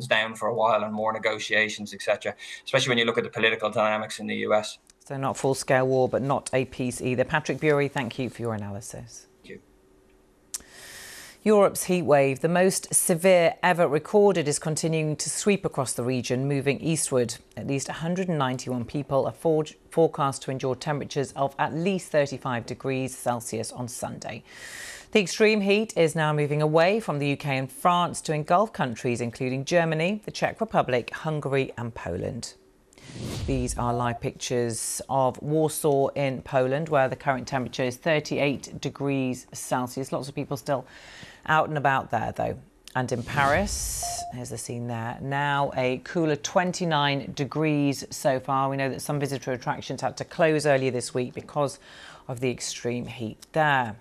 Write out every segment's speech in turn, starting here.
hands down for a while and more negotiations, etc., especially when you look at the political dynamics in the US. So not full-scale war, but not a peace either. Patrick Bury, thank you for your analysis. Thank you. Europe's heatwave, the most severe ever recorded, is continuing to sweep across the region, moving eastward. At least 191 people are forecast to endure temperatures of at least 35 degrees Celsius on Sunday. The extreme heat is now moving away from the UK and France to engulf countries including Germany, the Czech Republic, Hungary and Poland. These are live pictures of Warsaw in Poland, where the current temperature is 38 degrees Celsius. Lots of people still out and about there, though. And in Paris, here's the scene there, now a cooler 29 degrees so far. We know that some visitor attractions had to close earlier this week because of the extreme heat there.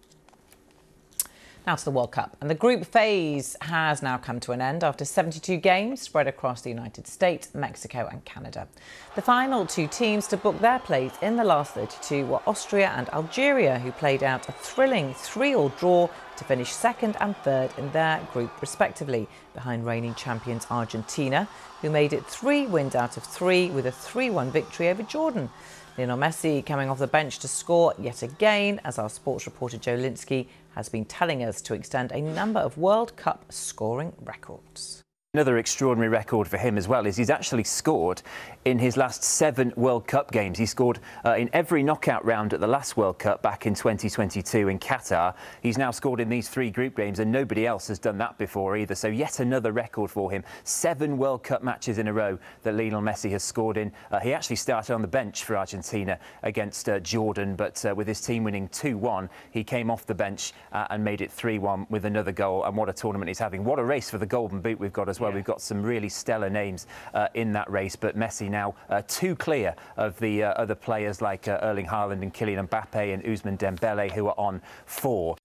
Now to the World Cup. And the group phase has now come to an end after 72 games spread across the United States, Mexico and Canada. The final two teams to book their place in the last 32 were Austria and Algeria, who played out a thrilling 3-3 draw to finish second and third in their group respectively, behind reigning champions Argentina, who made it 3 wins out of 3 with a 3-1 victory over Jordan. Lionel Messi coming off the bench to score yet again, as our sports reporter Joe Linsky has been telling us, to extend a number of World Cup scoring records. Another extraordinary record for him as well is he's actually scored in his last 7 World Cup games. He scored in every knockout round at the last World Cup back in 2022 in Qatar. He's now scored in these 3 group games, and nobody else has done that before either. So yet another record for him. 7 World Cup matches in a row that Lionel Messi has scored in. He actually started on the bench for Argentina against Jordan, but with his team winning 2-1, he came off the bench and made it 3-1 with another goal. And what a tournament he's having. What a race for the Golden Boot we've got as well. We've got some really stellar names in that race, but Messi now 2 clear of the other players like Erling Haaland and Kylian Mbappe and Ousmane Dembele, who are on 4.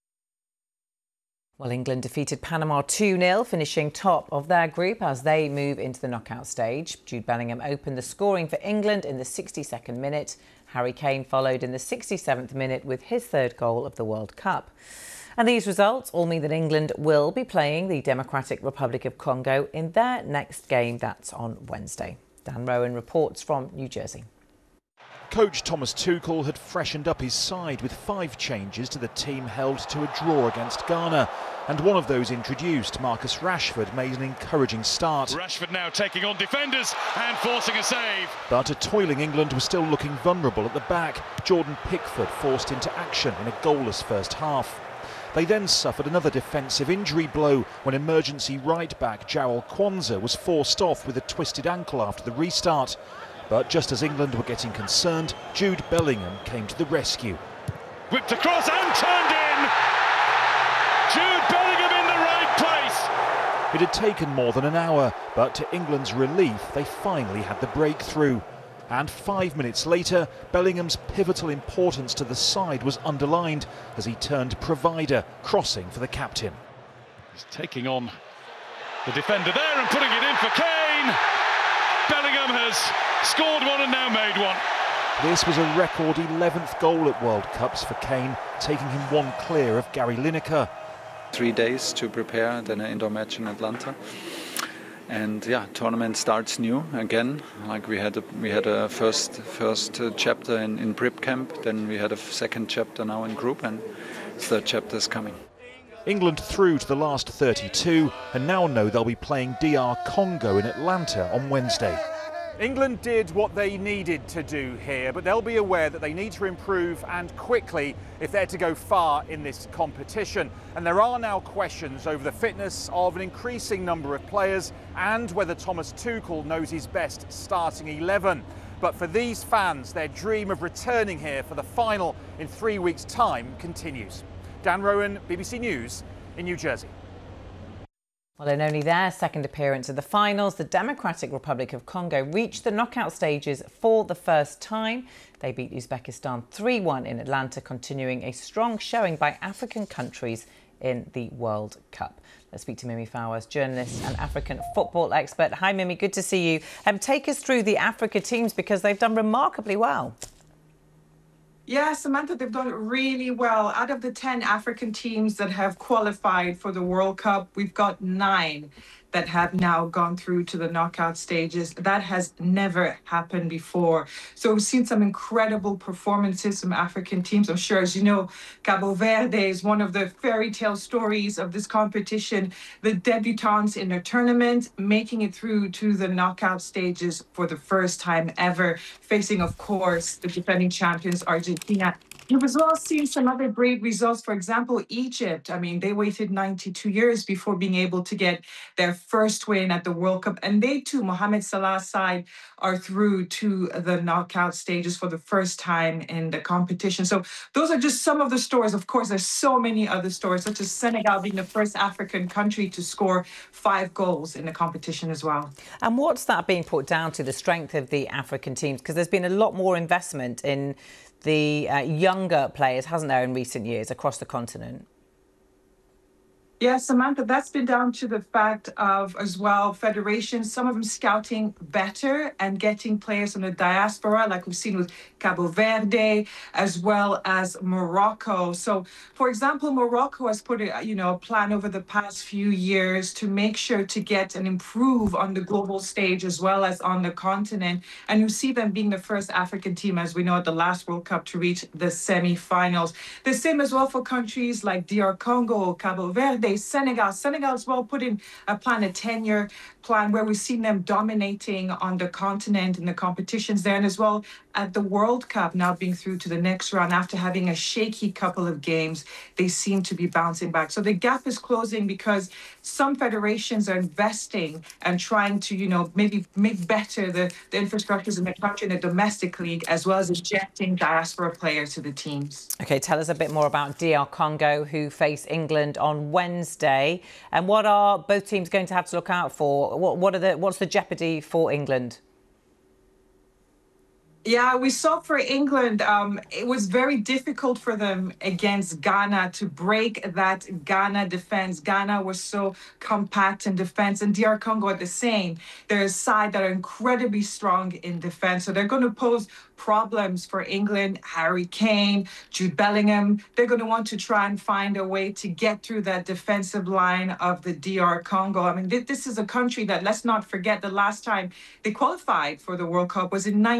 Well, England defeated Panama 2-0, finishing top of their group as they move into the knockout stage. Jude Bellingham opened the scoring for England in the 62nd minute. Harry Kane followed in the 67th minute with his 3rd goal of the World Cup. And these results all mean that England will be playing the Democratic Republic of Congo in their next game. That's on Wednesday. Dan Rowan reports from New Jersey. Coach Thomas Tuchel had freshened up his side with 5 changes to the team held to a draw against Ghana. And one of those introduced, Marcus Rashford, made an encouraging start. Rashford now taking on defenders and forcing a save. But a toiling England was still looking vulnerable at the back. Jordan Pickford forced into action in a goalless first half. They then suffered another defensive injury blow when emergency right-back Joel Kwanzaa was forced off with a twisted ankle after the restart. But just as England were getting concerned, Jude Bellingham came to the rescue. Whipped across and turned in! Jude Bellingham in the right place! It had taken more than an hour, but to England's relief, they finally had the breakthrough. And 5 minutes later, Bellingham's pivotal importance to the side was underlined as he turned provider, crossing for the captain. He's taking on the defender there and putting it in for Kane. Bellingham has scored one and now made one. This was a record 11th goal at World Cups for Kane, taking him 1 clear of Gary Lineker. 3 days to prepare, then an indoor match in Atlanta. And yeah, tournament starts new again. Like we had a first chapter in prep camp, then we had a second chapter now in group, and the 3rd chapter is coming. England through to the last 32 and now know they'll be playing DR Congo in Atlanta on Wednesday. England did what they needed to do here, but they'll be aware that they need to improve and quickly if they're to go far in this competition. And there are now questions over the fitness of an increasing number of players and whether Thomas Tuchel knows his best starting 11. But for these fans, their dream of returning here for the final in 3 weeks' time continues. Dan Rowan, BBC News in New Jersey. Well, in only their 2nd appearance of the finals, the Democratic Republic of Congo reached the knockout stages for the first time. They beat Uzbekistan 3-1 in Atlanta, continuing a strong showing by African countries in the World Cup. Let's speak to Mimi Fowers, journalist and African football expert. Hi, Mimi, good to see you. Take us through the Africa teams because they've done remarkably well. Yeah, Samantha, they've done really well. Out of the 10 African teams that have qualified for the World Cup, we've got 9 that have now gone through to the knockout stages. That has never happened before. So we've seen some incredible performances from African teams. I'm sure, as you know, Cabo Verde is one of the fairy tale stories of this competition. The debutants in the tournament making it through to the knockout stages for the first time ever, facing, of course, the defending champions, Argentina. You've as well seen some other great results. For example, Egypt. I mean, they waited 92 years before being able to get their first win at the World Cup. And they too, Mohamed Salah's side, are through to the knockout stages for the first time in the competition. So those are just some of the stories. Of course, there's so many other stories, such as Senegal being the first African country to score 5 goals in the competition as well. And what's that being put down to, the strength of the African teams? Because there's been a lot more investment in the younger players, hasn't there, in recent years across the continent? Yeah, Samantha, that's been down to the fact of, as well, federations, some of them scouting better and getting players from the diaspora, like we've seen with Cabo Verde, as well as Morocco. So, for example, Morocco has put a plan over the past few years to make sure to get and improve on the global stage as well as on the continent. And you see them being the first African team, as we know, at the last World Cup to reach the semi-finals. The same as well for countries like DR Congo, Cabo Verde, Senegal as well put in a plan, a 10-year plan, where we've seen them dominating on the continent in the competitions there, and as well at the World Cup now being through to the next round after having a shaky couple of games. They seem to be bouncing back. So the gap is closing because some federations are investing and trying to, maybe make better the infrastructures in the country, in the domestic league, as well as injecting diaspora players to the teams. OK, tell us a bit more about DR Congo, who face England on Wednesday. And what are both teams going to have to look out for? What's the jeopardy for England? Yeah, we saw for England, it was very difficult for them against Ghana to break that Ghana defense. Ghana was so compact in defense, and DR Congo are the same. They're a side that are incredibly strong in defense. So they're going to pose problems for England. Harry Kane, Jude Bellingham, they're going to want to try and find a way to get through that defensive line of the DR Congo. I mean, this is a country that, let's not forget, the last time they qualified for the World Cup was in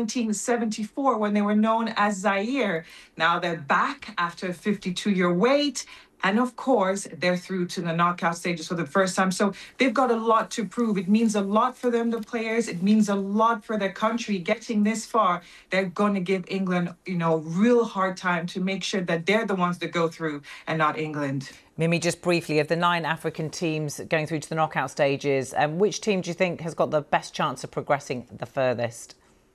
1974 when they were known as Zaire. Now they're back after a 52-year wait. And of course, they're through to the knockout stages for the first time. So they've got a lot to prove. It means a lot for them, the players. It means a lot for their country getting this far. They're going to give England, real hard time to make sure that they're the ones that go through and not England. Mimi, just briefly, of the 9 African teams going through to the knockout stages, which team do you think has got the best chance of progressing the furthest?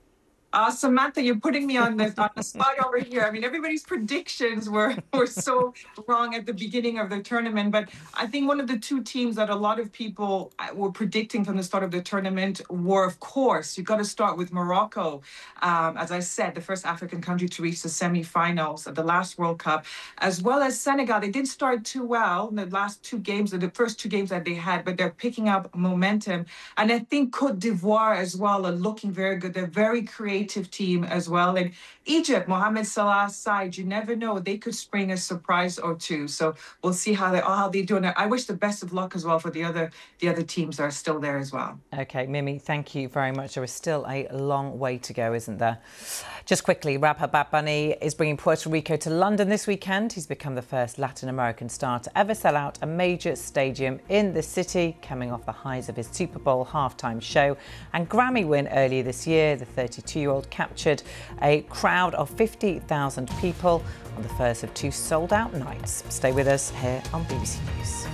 Samantha, you're putting me on the spot over here. I mean, everybody's predictions were so wrong at the beginning of the tournament. But I think one of the 2 teams that a lot of people were predicting from the start of the tournament were, of course, you've got to start with Morocco. As I said, the first African country to reach the semi-finals at the last World Cup, as well as Senegal. They didn't start too well in the last 2 games, the first 2 games that they had, but they're picking up momentum. And I think Côte d'Ivoire as well are looking very good. They're very creative team as well. And Egypt, Mohamed Salah's side, you never know, they could spring a surprise or 2. So we'll see how they do. And I wish the best of luck as well for the other teams that are still there as well. OK, Mimi, thank you very much. There is still a long way to go, isn't there? Just quickly, Rapha Babani is bringing Puerto Rico to London this weekend. He's become the first Latin American star to ever sell out a major stadium in the city, coming off the highs of his Super Bowl halftime show and Grammy win earlier this year. The 32-year-old captured a crowd of 50,000 people on the first of 2 sold-out nights. Stay with us here on BBC News.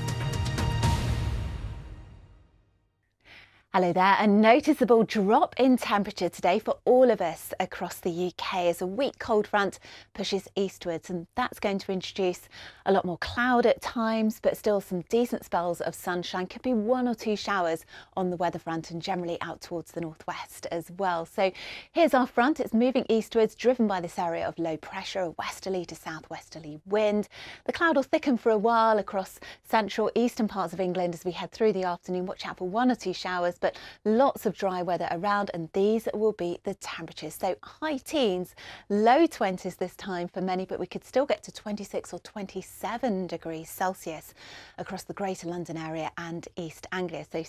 Hello there. A noticeable drop in temperature today for all of us across the UK as a weak cold front pushes eastwards, and that's going to introduce a lot more cloud at times, but still some decent spells of sunshine. Could be 1 or 2 showers on the weather front and generally out towards the northwest as well. So here's our front. It's moving eastwards, driven by this area of low pressure, a westerly to southwesterly wind. The cloud will thicken for a while across central eastern parts of England as we head through the afternoon. Watch out for 1 or 2 showers, but lots of dry weather around, and these will be the temperatures. So high teens, low 20s this time for many, but we could still get to 26 or 27 degrees Celsius across the Greater London area and East Anglia. So